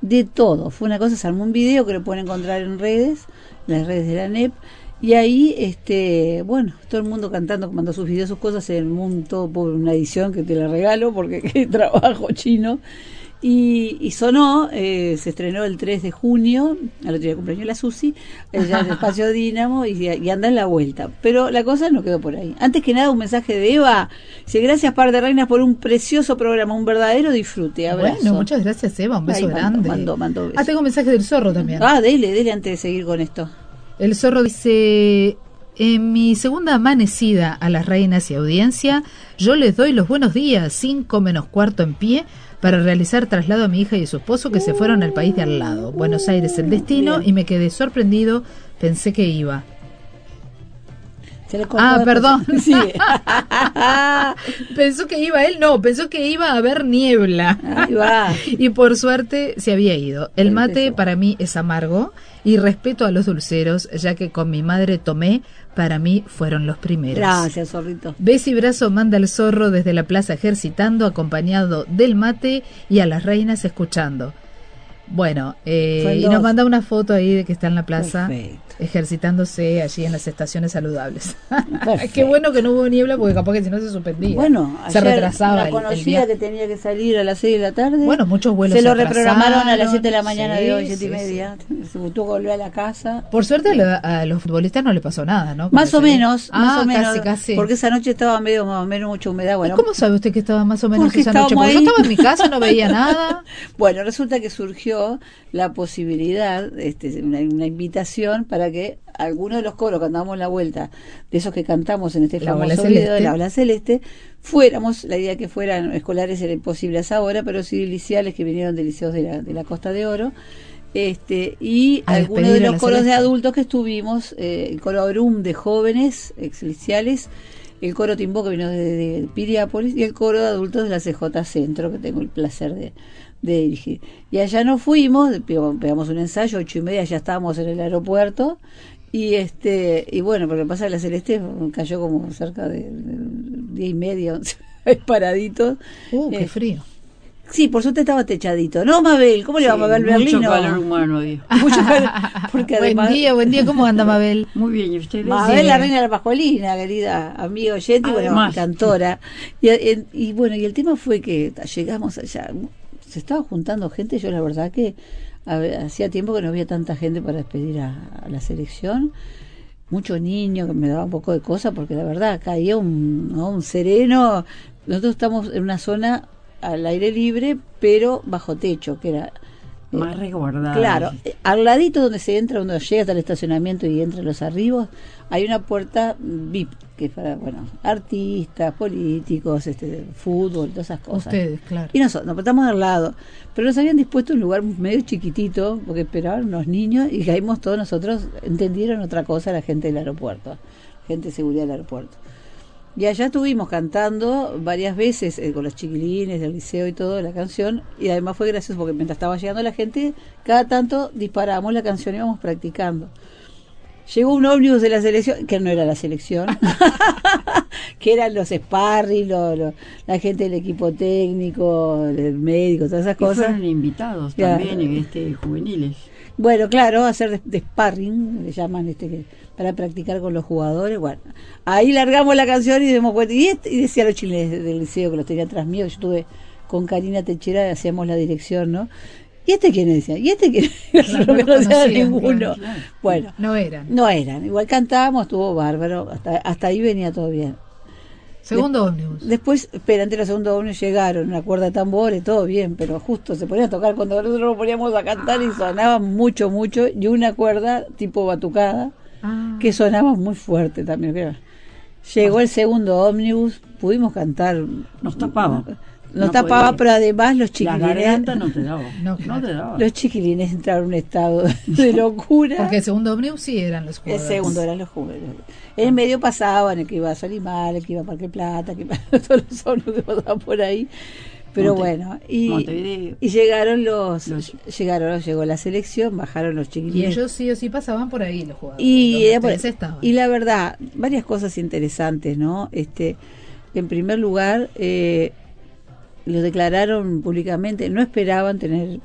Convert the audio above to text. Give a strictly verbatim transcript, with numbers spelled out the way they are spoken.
de todo. Fue una cosa, se armó un video que lo pueden encontrar en redes, en las redes de la A N E P, y ahí, este, bueno, todo el mundo cantando, mandó sus videos, sus cosas, en el mundo por una edición que te la regalo, porque qué trabajo chino. Y, y sonó, eh, se estrenó el tres de junio, al otro día cumpleaños la Susi, ella en el Espacio Dínamo, y, y anda en la vuelta. Pero la cosa no quedó por ahí. Antes que nada, un mensaje de Eva. Dice, gracias Par de Reinas por un precioso programa, un verdadero disfrute. Abrazo. Bueno, muchas gracias Eva, un beso Ay, grande. Mandó, mandó, mandó ah, tengo un mensaje del Zorro también. Ah, dele, dele antes de seguir con esto. El Zorro dice... En mi segunda amanecida a las reinas y audiencia, yo les doy los buenos días, cinco menos cuarto en pie, para realizar traslado a mi hija y a su esposo que se fueron al país de al lado. Buenos Aires el destino. Bien. Y me quedé sorprendido, pensé que iba. Ah, perdón. Sí. Pensó que iba él, no, pensó que iba a haber niebla. Ahí va. Y por suerte se había ido. El mate para mí es amargo y respeto a los dulceros, ya que con mi madre tomé, para mí fueron los primeros. Gracias, zorrito. Besi Brazo manda el Zorro desde la plaza ejercitando, acompañado del mate y a las reinas escuchando. Bueno, eh, y nos manda una foto ahí de que está en la plaza. Perfecto. Ejercitándose allí en las estaciones saludables. Qué bueno que no hubo niebla, porque capaz que si no se suspendía. Bueno, se retrasaba la conocida el, el que tenía que salir a las seis de la tarde. Bueno, muchos vuelos se lo reprogramaron a las siete de la mañana, sí, de hoy, siete sí, y media. Sí. Se tuvo que volver a la casa. Por suerte sí. a, a los futbolistas no le pasó nada, ¿no? Más o menos, ah, más o menos, casi, casi. Porque esa noche estaba medio más o menos mucha humedad. Bueno, ¿cómo sabe usted que estaba más o menos porque esa noche? Porque ahí. Yo estaba en mi casa, no veía nada. Bueno, resulta que surgió la posibilidad, este, una, una invitación para que algunos de los coros que andábamos la vuelta, de esos que cantamos en este la famoso video de la Ola Celeste, fuéramos, la idea que fueran escolares era imposible a esa hora, pero sí liciales que vinieron de liceos de la, de la Costa de Oro, este y a algunos de los coros Celeste. De adultos que estuvimos, eh, el coro Aurum de jóvenes, exliciales, el coro Timbó que vino de, de Piriápolis y el coro de adultos de la C J Centro, que tengo el placer de de dirigir. Y allá nos fuimos, pegamos un ensayo, ocho y media ya estábamos en el aeropuerto, y este y bueno, porque pasa que la Celeste cayó como cerca de, de diez y media, paraditos. Uh, qué eh, frío. Sí, por suerte estaba techadito. No, Mabel, ¿cómo sí, le va a Mabel Berlino? Mucho calor humano, Dios. Mucho calor, porque además... Buen día, buen día, ¿cómo anda Mabel? Muy bien, ¿y ustedes? Mabel, sí. La reina de la Pascualina, querida amiga oyente, y bueno, cantora. Y, y, y bueno, y el tema fue que llegamos allá, se estaba juntando gente, yo la verdad que ver, hacía tiempo que no había tanta gente para despedir a, a la selección, muchos niños, que me daba un poco de cosa, porque la verdad caía un, ¿no? un sereno. Nosotros estamos en una zona al aire libre, pero bajo techo, que era más eh, resguardada. Claro, eh, al ladito donde se entra, donde llega hasta el estacionamiento y entra los arribos, hay una puerta V I P, que es para, bueno, artistas, políticos, este, fútbol, todas esas cosas. Ustedes, claro. Y nosotros, nos estamos al lado, pero nos habían dispuesto un lugar medio chiquitito, porque esperaban unos niños, y caímos todos nosotros, entendieron otra cosa la gente del aeropuerto, gente de seguridad del aeropuerto. Y allá estuvimos cantando varias veces eh, con los chiquilines del liceo y todo, la canción, y además fue gracioso porque mientras estaba llegando la gente, cada tanto disparábamos la canción y íbamos practicando. Llegó un ómnibus de la selección, que no era la selección, que eran los sparring, lo, lo, la gente del equipo técnico, el médico, todas esas y cosas. Fueron invitados ya. También en este juveniles. Bueno, claro, hacer de, de sparring, le llaman este que para practicar con los jugadores. Bueno, ahí largamos la canción y dimos cuenta, y, este, y decía los chilenos del liceo que los tenía atrás mío, yo estuve con Karina Techera, hacíamos la dirección, ¿no? ¿Y este quién decía? ¿Y este quién? Claro, no, no conocía ninguno. Claro. Bueno, no eran. No eran. Igual cantábamos, estuvo bárbaro, hasta, hasta ahí venía todo bien. Segundo de, ómnibus. Después, espera, antes de los segundos ómnibus llegaron, una cuerda de tambores, todo bien, pero justo se ponían a tocar cuando nosotros nos poníamos a cantar y sonaba mucho, mucho, y una cuerda tipo batucada, ah. que sonaba muy fuerte también. Creo. Llegó ah. el segundo ómnibus, pudimos cantar. Nos tapaba. Nos no tapaba, podía. Pero además los chiquilines. La garganta no te daba. No, claro. no te daba. Los chiquilines entraron en un estado de locura. Porque el segundo ómnibus sí eran los jugadores. El segundo eran los jugadores. En el medio pasaban el que iba a Solimar, el que iba a Parque Plata, el que iba a todos los ómnibus que pasaban por ahí. Pero Monte, bueno, y, y llegaron los, los llegaron, llegó la selección, bajaron los chiquilines. Y ellos sí o sí pasaban por ahí los jugadores. Y, por, y la verdad, varias cosas interesantes, ¿no? Este, en primer lugar, eh, los declararon públicamente, no esperaban tener